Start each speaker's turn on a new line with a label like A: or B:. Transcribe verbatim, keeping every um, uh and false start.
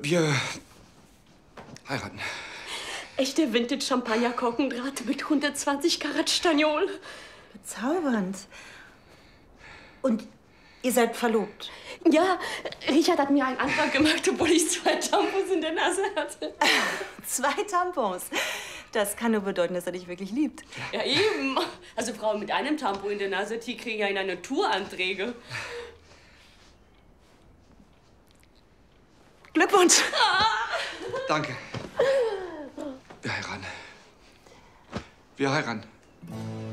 A: wir heiraten.
B: Echte Vintage-Champagner-Korkendraht mit hundertzwanzig Karat Staniol.
C: Bezaubernd. Und ihr seid verlobt?
B: Ja, Richard hat mir einen Antrag gemacht, obwohl ich zwei Tampons in der Nase hatte.
C: Zwei Tampons? Das kann nur bedeuten, dass er dich wirklich liebt.
B: Ja, eben. Also Frauen mit einem Tampon in der Nase, die kriegen ja in eine Tour Anträge.
C: Glückwunsch.
A: Danke. Wir heiraten. Wir heiraten.